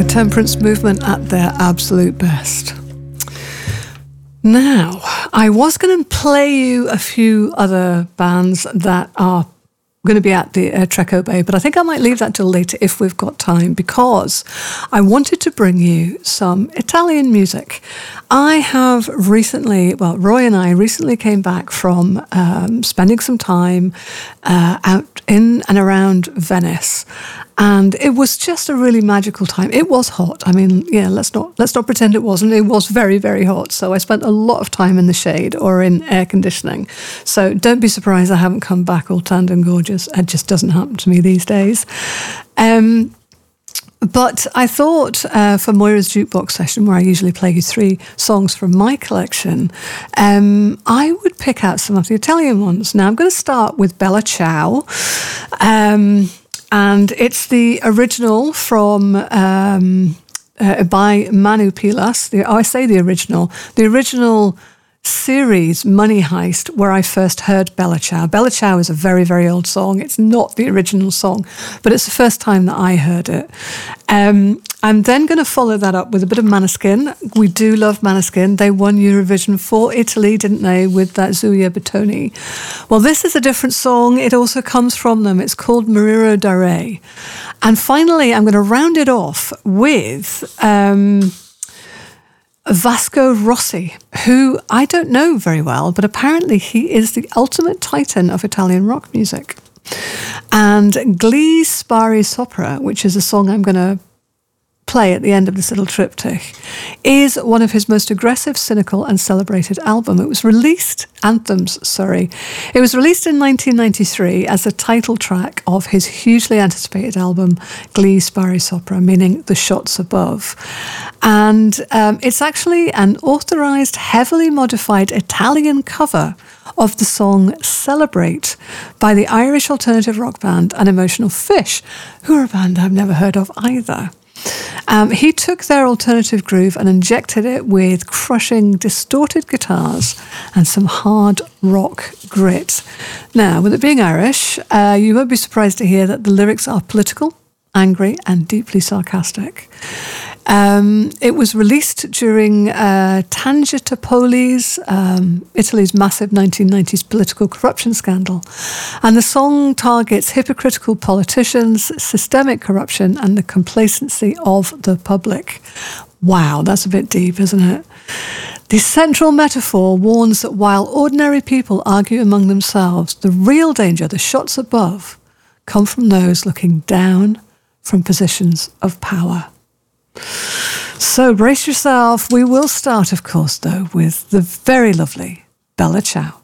The temperance movement at their absolute best. Now, I was going to play you a few other bands that are going to be at the Treco Bay, but I think I might leave that till later if we've got time, because I wanted to bring you some Italian music. I have recently, Roy and I recently came back from spending some time out in and around Venice. And it was just a really magical time. It was hot. I mean, yeah, let's not pretend it wasn't. It was very, very hot. So I spent a lot of time in the shade or in air conditioning. So don't be surprised I haven't come back all tanned and gorgeous. It just doesn't happen to me these days. But I thought for Moira's Jukebox session, where I usually play you 3 songs from my collection, I would pick out some of the Italian ones. Now I'm going to start with Bella Ciao. And it's the original from by Manu Pilas. I say the original series, Money Heist, where I first heard Bella Ciao. Bella Ciao is a very, very old song. It's not the original song, but it's the first time that I heard it. I'm then going to follow that up with a bit of Maneskin. We do love Maneskin. They won Eurovision for Italy, didn't they, with that Zuia Bertoni. Well, this is a different song. It also comes from them. It's called Mariro da Re. And finally, I'm going to round it off with Vasco Rossi, who I don't know very well, but apparently he is the ultimate titan of Italian rock music. And Gli Spari Sopra, which is a song I'm going to play at the end of this little triptych, is one of his most aggressive, cynical and celebrated album. It was released in 1993 as the title track of his hugely anticipated album Gli Spari Sopra, meaning The Shots Above. And it's actually an authorized, heavily modified Italian cover of the song Celebrate by the Irish alternative rock band Unemotional Fish, who are a band I've never heard of either. He took their alternative groove and injected it with crushing, distorted guitars and some hard rock grit. Now, with it being Irish, you won't be surprised to hear that the lyrics are political, angry, and deeply sarcastic. It was released during Tangentipooli's, Italy's massive 1990s political corruption scandal. And the song targets hypocritical politicians, systemic corruption, and the complacency of the public. Wow, that's a bit deep, isn't it? The central metaphor warns that while ordinary people argue among themselves, the real danger, the shots above, come from those looking down from positions of power. So brace yourself. We will start, of course, though, with the very lovely Bella Ciao.